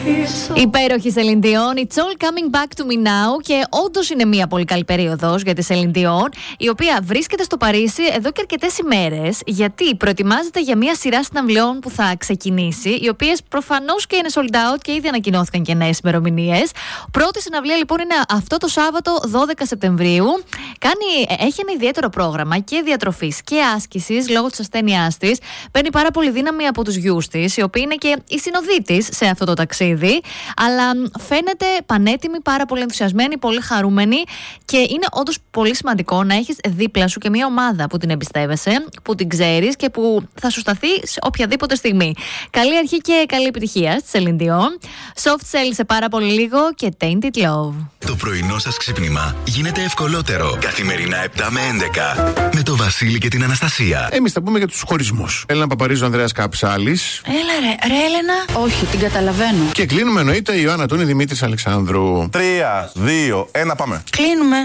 Υπέροχη Celine Dion, It's all coming back to me now. Και όντως είναι μια πολύ καλή περίοδος για τη Celine Dion, η οποία βρίσκεται στο Παρίσι εδώ και αρκετές ημέρες, γιατί προετοιμάζεται για μια σειρά συναυλιών που θα ξεκινήσει, οι οποίες προφανώς και είναι sold out και ήδη ανακοινώθηκαν και νέες ημερομηνίες. Πρώτη συναυλία λοιπόν είναι αυτό το Σάββατο 12 Σεπτεμβρίου. Έχει ένα ιδιαίτερο πρόγραμμα και διατροφής και άσκησης λόγω της ασθένειάς της. Παίρνει πάρα πολύ δύναμη από τους γιους της, οι οποίοι είναι και η συνοδοί της σε αυτό το ταξίδι. Αλλά φαίνεται πανέτοιμη, πάρα πολύ ενθουσιασμένη, πολύ χαρούμενη, και είναι όντως πολύ σημαντικό να έχεις δίπλα σου και μια ομάδα που την εμπιστεύεσαι, που την ξέρεις και που θα σου σταθεί σε οποιαδήποτε στιγμή. Καλή αρχή και καλή επιτυχία στη Celine Dion. Soft Cell σε πάρα πολύ λίγο και Tainted Love. Το πρωινό σας ξύπνημα γίνεται ευκολότερο. Καθημερινά 7 με 11 με το Βασίλη και την Αναστασία. Εμείς θα πούμε για τους χωρισμούς. Έλενα Παπαρίζου, Ανδρέας Καψάλης. Έλα ρε Έλενα. Όχι, την καταλαβαίνω. Και κλείνουμε εννοείται η Ιωάννα Τούνη, Δημήτρης Αλεξάνδρου. 3, 2, 1, πάμε. Κλείνουμε.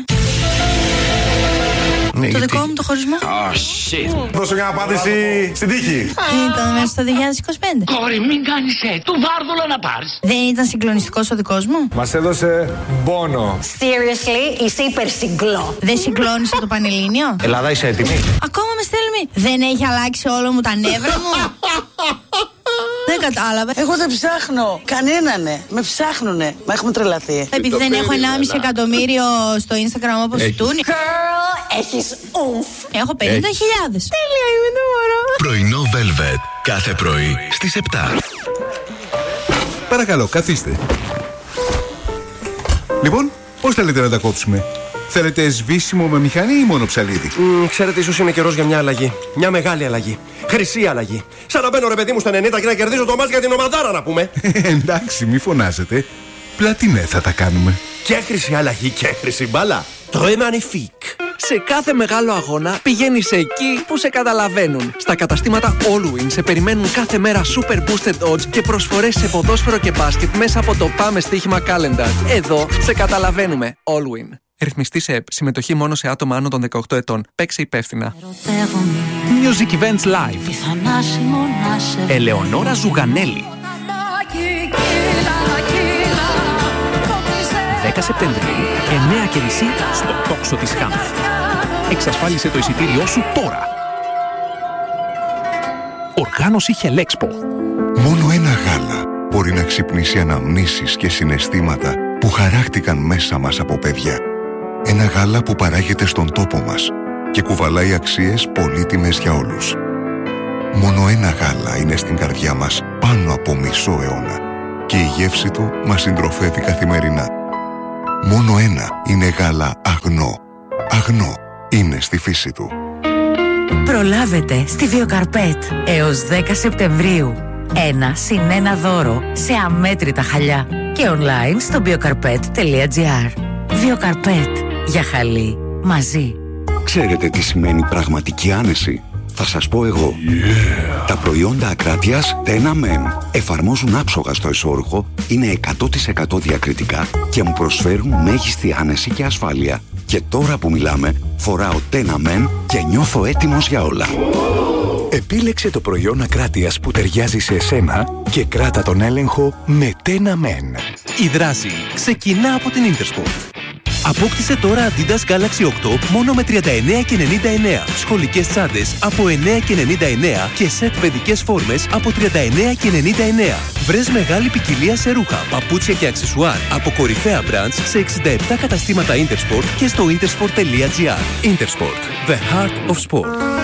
Ναι, το δικό μου το χωρισμό. Δώσε μια απάντηση στην τύχη. Ήταν μέσα στο 2025. Κόρη, μην κάνεις του βάρδουλο να πάρεις. Δεν ήταν συγκλονιστικός ο δικός μου. Μας έδωσε πόνο. Seriously, είσαι υπερσυγκλό. Δεν συγκλώνησε το Πανελλήνιο. Ελλάδα, είσαι έτοιμη? Ακόμα με στέλνει. Δεν έχει αλλάξει όλο μου τα νεύρα μου. Δεν κατάλαβα. Εγώ δεν ψάχνω. Κανένανε. Με ψάχνουνε. Μα έχουμε τρελαθεί. Επειδή δεν έχω 1,5 εκατομμύριο στο Instagram όπως η Τούνη. Girl, έχεις ούμφ. Έχω 50.000. Τέλεια, είμαι το μωρό. Πρωινό Velvet. Κάθε πρωί στις 7. Παρακαλώ, καθίστε. Λοιπόν, πώς θέλετε να τα κόψουμε? Θέλετε σβήσιμο με μηχανή ή μόνο ψαλίδι? Ξέρετε, ίσως είναι καιρός για μια αλλαγή. Μια μεγάλη αλλαγή. Χρυσή αλλαγή. Σαν να μπαίνω ρε παιδί μου στα 90 και να κερδίζω το μάτς για την ομαδάρα, να πούμε. Εντάξει, μη φωνάζετε. Πλατινέ θα τα κάνουμε. Και χρυσή αλλαγή και χρυσή μπάλα. Très magnifique. Σε κάθε μεγάλο αγώνα πηγαίνεις εκεί που σε καταλαβαίνουν. Στα καταστήματα Allwin σε περιμένουν κάθε μέρα super boosted odds και προσφορές σε ποδόσφαιρο και μπάσκετ μέσα από το Πάμε Στοίχημα Calendar. Εδώ σε καταλαβαίνουμε. Allwin. Ρυθμιστή σε ΕΠ. Συμμετοχή μόνο σε άτομα άνω των 18 ετών. Παίξε υπεύθυνα. Music Events Live. Ελεονόρα Ζουγανέλη. 10 Σεπτεμβρίου, 9:30 στο τόξο της Χάμφ. Εξασφάλισε το εισιτήριό σου τώρα. Οργάνωση Χελέξπο. Μόνο ένα γάλα μπορεί να ξυπνήσει αναμνήσεις και συναισθήματα που χαράχτηκαν μέσα μας από παιδιά. Ένα γάλα που παράγεται στον τόπο μας και κουβαλάει αξίες πολύτιμες για όλους. Μόνο ένα γάλα είναι στην καρδιά μας πάνω από μισό αιώνα και η γεύση του μας συντροφεύει καθημερινά. Μόνο ένα είναι γάλα αγνό. Αγνό είναι στη φύση του. Προλάβετε στη Βιοκαρπέτ έως 10 Σεπτεμβρίου. 1+1 δώρο σε αμέτρητα χαλιά και online στο biocarpet.gr. Βιοκαρπέτ. Για χαλί. Μαζί. Ξέρετε τι σημαίνει πραγματική άνεση? Θα σας πω εγώ. Τα προϊόντα ακράτειας Tena Men εφαρμόζουν άψογα στο εσώρουχο, είναι 100% διακριτικά και μου προσφέρουν μέγιστη άνεση και ασφάλεια. Και τώρα που μιλάμε, φοράω Tena Men και νιώθω έτοιμος για όλα. Επίλεξε το προϊόν ακράτειας που ταιριάζει σε εσένα και κράτα τον έλεγχο με Tena Men. Η δράση ξεκινά από την Intersport. Απόκτησε τώρα Adidas Galaxy 8 μόνο με 39,99. Σχολικές τσάντες από 9,99 και σετ παιδικές φόρμες από 39,99. Βρες μεγάλη ποικιλία σε ρούχα, παπούτσια και αξεσουάρ από κορυφαία brands σε 67 καταστήματα Intersport και στο intersport.gr. Intersport. The heart of sport.